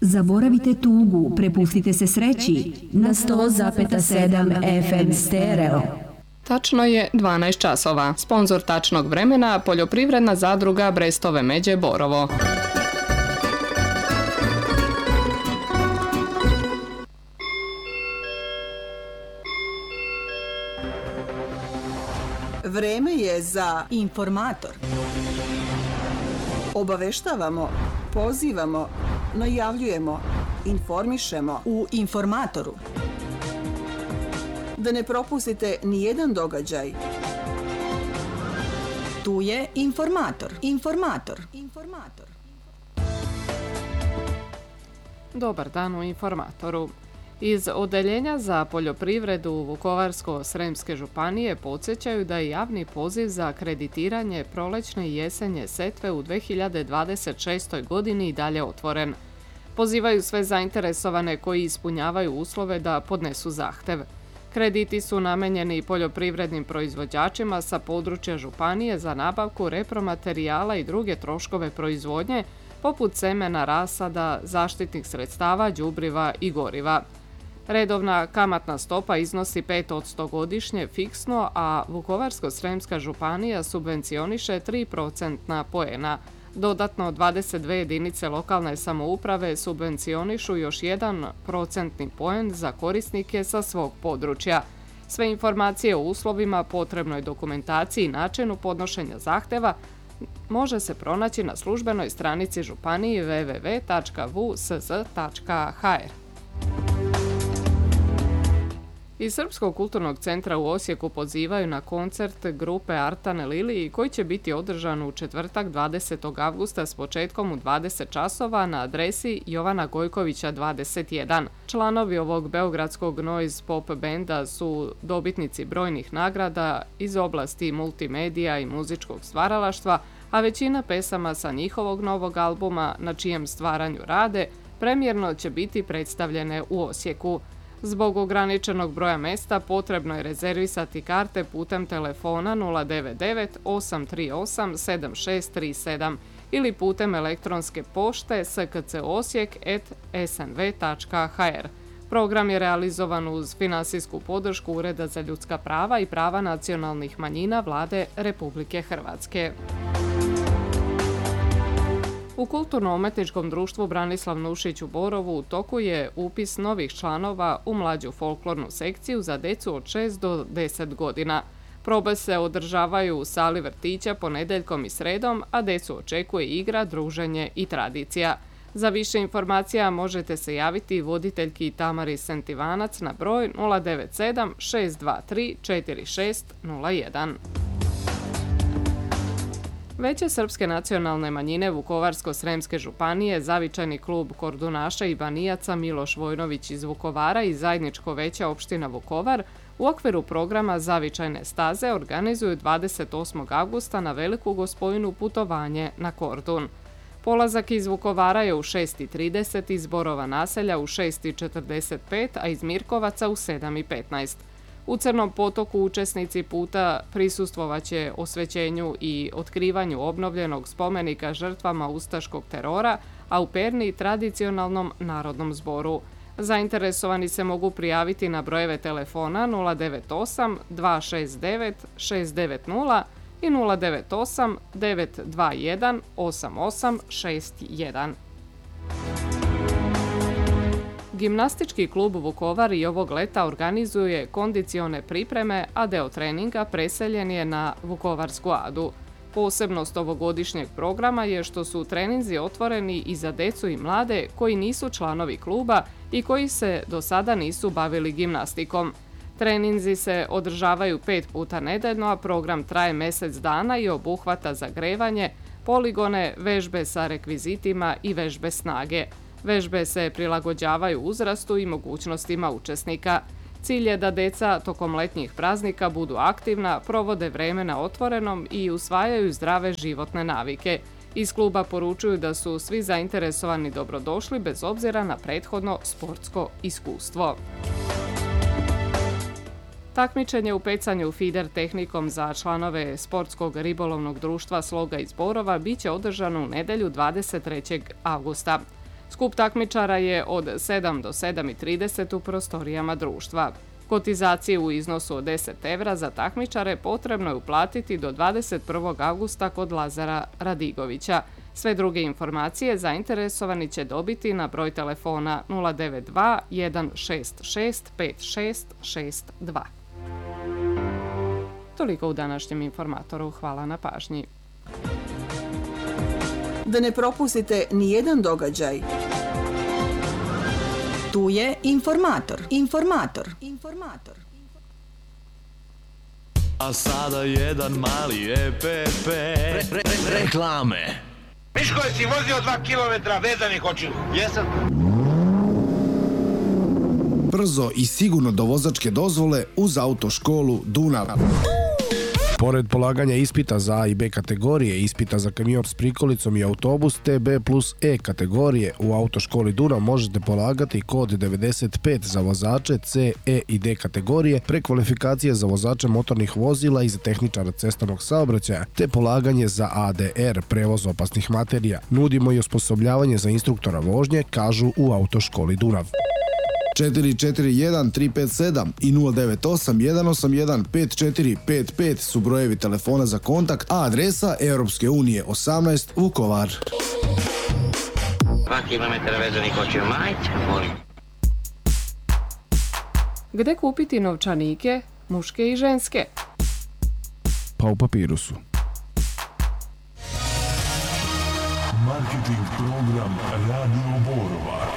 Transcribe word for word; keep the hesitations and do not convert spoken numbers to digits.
Zaboravite tugu, prepustite se sreći na sto zarez sedam F M stereo. Tačno je dvanaest časova. Sponzor tačnog vremena poljoprivredna zadruga Brestove Međe Borovo. Vreme je za informator. Obaveštavamo, pozivamo, najavljujemo, informišemo u informatoru. Da ne propustite ni jedan događaj. Tu je informator. Informator. Informator. Dobar dan u informatoru. Iz Odeljenja za poljoprivredu Vukovarsko-srijemske županije podsjećaju da je javni poziv za kreditiranje prolećne i jesenje setve u dve hiljade dvadeset šestoj. godini i dalje otvoren. Pozivaju sve zainteresovane koji ispunjavaju uslove da podnesu zahtev. Krediti su namenjeni poljoprivrednim proizvođačima sa područja županije za nabavku repromaterijala i druge troškove proizvodnje, poput semena, rasada, zaštitnih sredstava, đubriva i goriva. Redovna kamatna stopa iznosi pet posto godišnje fiksno, a Vukovarsko-srijemska županija subvencioniše tri procentna poena. Dodatno dvadeset dve jedinice lokalne samouprave subvencionišu još jedan procentni poen za korisnike sa svog područja. Sve informacije o uslovima, potrebnoj dokumentaciji i načinu podnošenja zahteva može se pronaći na službenoj stranici županije w w w tačka v s z tačka h r. Iz Srpskog kulturnog centra u Osijeku pozivaju na koncert grupe Artane Liliji koji će biti održan u četvrtak dvadesetog avgusta s početkom u dvadeset časova na adresi Jovana Gojkovića dvadeset jedan. Članovi ovog beogradskog noise pop benda su dobitnici brojnih nagrada iz oblasti multimedija i muzičkog stvaralaštva, a većina pesama sa njihovog novog albuma, na čijem stvaranju rade, premijerno će biti predstavljene u Osijeku. Zbog ograničenog broja mesta potrebno je rezervisati karte putem telefona nula devet devet osam tri osam sedam šest tri sedam ili putem elektronske pošte skcosijek at s n v tačka h r. Program je realizovan uz finansijsku podršku Ureda za ljudska prava i prava nacionalnih manjina Vlade Republike Hrvatske. U Kulturno-umetničkom društvu Branislav Nušić u Borovu u toku je upis novih članova u mlađu folklornu sekciju za decu od šest do deset godina. Probe se održavaju u sali vrtića ponedeljkom i sredom, a decu očekuje igra, druženje i tradicija. Za više informacija možete se javiti voditeljki Tamari Sentivanac na broj nula devet sedam šest dva tri četiri šest nula jedan. Veće srpske nacionalne manjine Vukovarsko-srijemske županije, Zavičajni klub kordunaša i banijaca Miloš Vojnović iz Vukovara i zajedničko veće opština Vukovar u okviru programa Zavičajne staze organizuju dvadeset osmog avgusta na Veliku Gospojinu putovanje na Kordun. Polazak iz Vukovara je u šest i trideset, iz Borova naselja u šest i četrdeset pet, a iz Mirkovaca u sedam i petnaest. U Crnom potoku učesnici puta prisustvovaće osvećenju i otkrivanju obnovljenog spomenika žrtvama ustaškog terora, a u Perni tradicionalnom narodnom zboru. Zainteresovani se mogu prijaviti na brojeve telefona nula devet osam dva šest devet šest devet nula i nula devet osam devet dva jedan osam osam šest jedan. Gimnastički klub Vukovar i ovog leta organizuje kondicione pripreme, a deo treninga preseljen je na Vukovarsku adu. Posebnost ovogodišnjeg programa je što su treninzi otvoreni i za decu i mlade koji nisu članovi kluba i koji se do sada nisu bavili gimnastikom. Treninzi se održavaju pet puta nedeljno, a program traje mjesec dana i obuhvata zagrevanje, poligone, vežbe sa rekvizitima i vežbe snage. Vežbe se prilagođavaju uzrastu i mogućnostima učesnika. Cilj je da deca tokom letnjih praznika budu aktivna, provode vreme na otvorenom i usvajaju zdrave životne navike. Iz kluba poručuju da su svi zainteresovani dobrodošli bez obzira na prethodno sportsko iskustvo. Takmičenje u pecanju fider tehnikom za članove Sportskog ribolovnog društva Sloga iz Borova biće održano u nedelju dvadeset trećeg avgusta. Skup takmičara je od sedam do sedam i trideset u prostorijama društva. Kotizaciju u iznosu od deset evra za takmičare potrebno je uplatiti do dvadeset prvog avgusta kod Lazara Radigovića. Sve druge informacije zainteresovani će dobiti na broj telefona nula devet dva jedan šest šest pet šest šest dva. Toliko u današnjem informatoru. Hvala na pažnji. Da ne propustite ni jedan događaj. Tu je informator. Informator. Informator. A sada jedan mali E P P. Re, re, re, reklame. Miško, jesi vozio dva kilometra vezanih očiju? Jesam. Brzo i sigurno do vozačke dozvole uz autoškolu Dunav. Pored polaganja ispita za A i B kategorije, ispita za kamion s prikolicom i autobus te B plus E kategorije, u autoškoli Dunav možete polagati kod devedeset pet za vozače C, E i D kategorije, prekvalifikacije za vozače motornih vozila i za tehničara cestovnog saobraćaja, te polaganje za A D R, prevoz opasnih materija. Nudimo i osposobljavanje za instruktora vožnje, kažu u autoškoli Dunav. četiri četiri jedan tri pet sedam i nula devet osam jedan osam jedan pet četiri pet pet su brojevi telefona za kontakt, a adresa Europske unije osamnaest Vukovar. dva kilometra vezanih očiju, majte, molim. Gde kupiti novčanike, muške i ženske? Pa u papirusu. Marketing program Radio Borova.